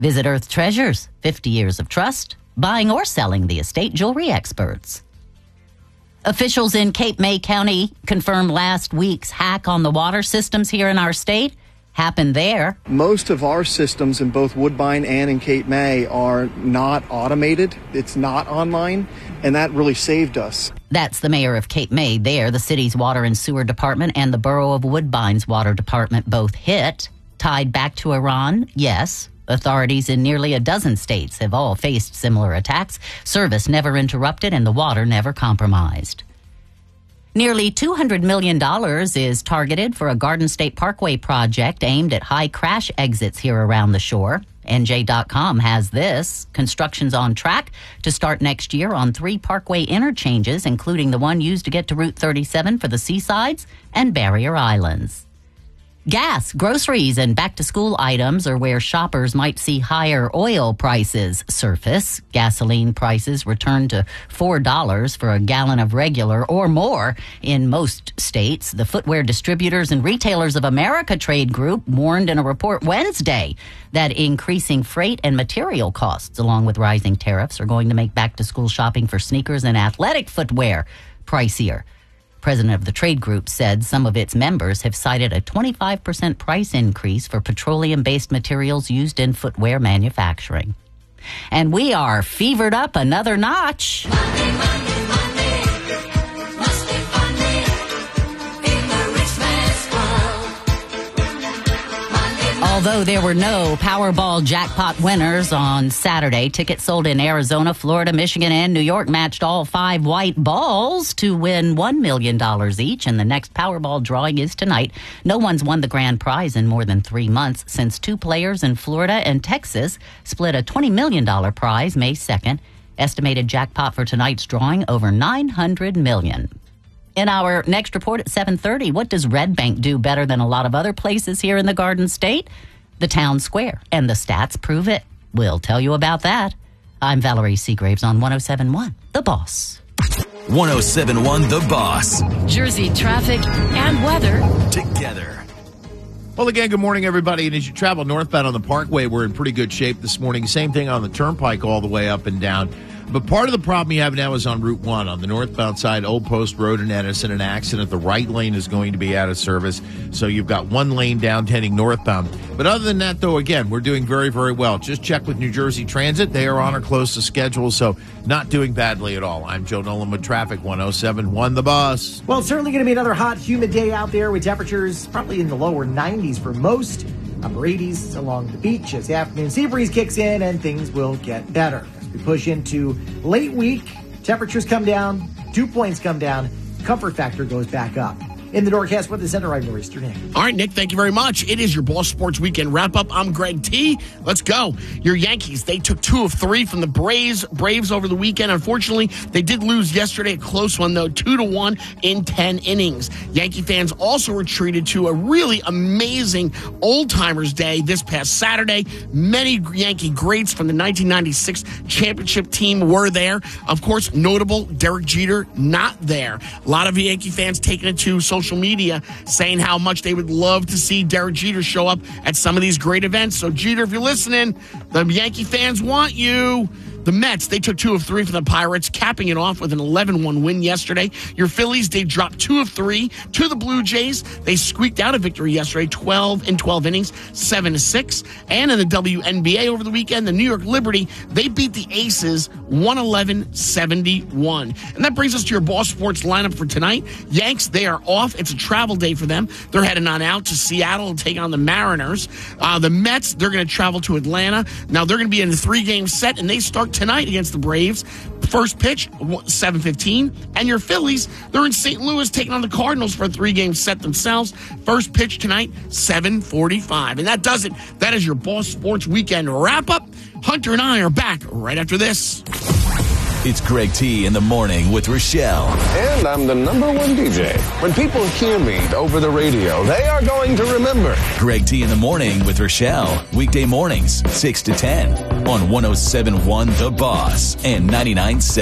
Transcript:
Visit Earth Treasures, 50 years of trust, buying or selling the estate jewelry experts. Officials in Cape May County confirmed last week's hack on the water systems here in our state happened there. Most of our systems in both Woodbine and in Cape May are not automated. It's not online, and that really saved us. That's the mayor of Cape May there. The city's water and sewer department and the borough of Woodbine's water department both hit. Tied back to Iran? Yes. Authorities in nearly a dozen states have all faced similar attacks. Service never interrupted and the water never compromised. Nearly $200 million is targeted for a Garden State Parkway project aimed at high crash exits here around the shore. NJ.com has this. Construction's on track to start next year on 3 parkway interchanges, including the one used to get to Route 37 for the Seasides and Barrier Islands. Gas, groceries, and back-to-school items are where shoppers might see higher oil prices surface. Gasoline prices returned to $4 for a gallon of regular or more in most states. The Footwear Distributors and Retailers of America trade group warned in a report Wednesday that increasing freight and material costs, along with rising tariffs, are going to make back-to-school shopping for sneakers and athletic footwear pricier. President of the trade group said some of its members have cited a 25% price increase for petroleum-based materials used in footwear manufacturing. And we are fevered up another notch. Monday, Monday, Monday. Must be Monday in the rich man's world. Monday. Although there were no Powerball jackpot winners on Saturday, tickets sold in Arizona, Florida, Michigan, and New York matched all 5 white balls to win $1 million each, and the next Powerball drawing is tonight. No one's won the grand prize in more than 3 months since 2 players in Florida and Texas split a $20 million prize May 2nd. Estimated jackpot for tonight's drawing, over $900 million. In our next report at 7:30, what does Red Bank do better than a lot of other places here in the Garden State? The town square, and the stats prove it. We'll tell you about that. I'm Valerie Seagraves on 107.1 The Boss. 107.1 The Boss. Jersey traffic and weather Together. Well, again, good morning, everybody. And as you travel northbound on the Parkway, we're in pretty good shape this morning. Same thing on the Turnpike all the way up and down. But part of the problem you have now is on Route 1. On the northbound side, Old Post Road in Edison, an accident. The right lane is going to be out of service. So you've got one lane down heading northbound. But other than that, though, again, we're doing very, very well. Just check with New Jersey Transit. They are on or close to schedule, so not doing badly at all. I'm Joe Nolan with Traffic, 107.1 The Boss. Well, it's certainly going to be another hot, humid day out there with temperatures probably in the lower 90s for most. Upper 80s along the beach as the afternoon sea breeze kicks in and things will get better. As we push into late week, temperatures come down, dew points come down, comfort factor goes back up. In the Norcast Weather Center, I'm Maurice Nick. All right, Nick, thank you very much. It is your Boss Sports Weekend wrap-up. I'm Greg T. Let's go. Your Yankees, they took 2 of 3 from the Braves over the weekend. Unfortunately, they did lose yesterday, a close one, though, 2-1 in 10 innings. Yankee fans also were treated to a really amazing old-timers day this past Saturday. Many Yankee greats from the 1996 championship team were there. Of course, notable, Derek Jeter, not there. A lot of Yankee fans taking it to social media saying how much they would love to see Derek Jeter show up at some of these great events. So, Jeter, if you're listening, the Yankee fans want you. The Mets, they took 2 of 3 from the Pirates, capping it off with an 11-1 win yesterday. Your Phillies, they dropped 2 of 3 to the Blue Jays. They squeaked out a victory yesterday, 12 in 12 innings, 7-6. And in the WNBA over the weekend, the New York Liberty, they beat the Aces 111-71. And that brings us to your Boss Sports lineup for tonight. Yanks, they are off. It's a travel day for them. They're heading on out to Seattle to take on the Mariners. The Mets, they're going to travel to Atlanta. Now, they're going to be in a 3-game set, and they start tonight against the Braves. First pitch, 7:15. And your Phillies, they're in St. Louis taking on the Cardinals for a 3-game set themselves. First pitch tonight, 7:45. And that does it. That is your Boss Sports Weekend wrap-up. Hunter and I are back right after this. It's Greg T in the morning with Rochelle. And I'm the #1 DJ. When people hear me over the radio, they are going to remember. Greg T in the morning with Rochelle. Weekday mornings, 6 to 10 on 107.1 The Boss and 99.7